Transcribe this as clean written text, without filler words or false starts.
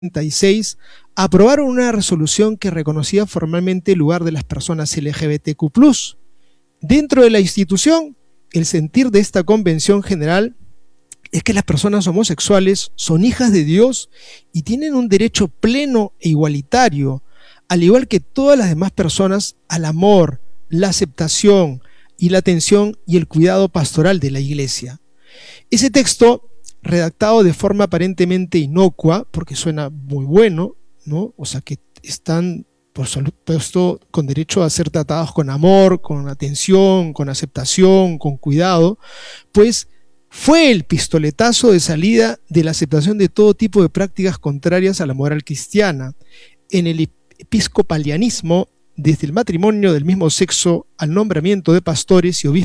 1996 aprobaron una resolución que reconocía formalmente el lugar de las personas LGBTQ+. Dentro de la institución, el sentir de esta convención general es que las personas homosexuales son hijas de Dios y tienen un derecho pleno e igualitario, al igual que todas las demás personas, al amor, la aceptación y la atención y el cuidado pastoral de la Iglesia. Ese texto, redactado de forma aparentemente inocua, porque suena muy bueno, ¿no? O sea, que están, por supuesto, con derecho a ser tratados con amor, con atención, con aceptación, con cuidado, pues fue el pistoletazo de salida de la aceptación de todo tipo de prácticas contrarias a la moral cristiana. En el episcopalianismo, desde el matrimonio del mismo sexo al nombramiento de pastores y obispos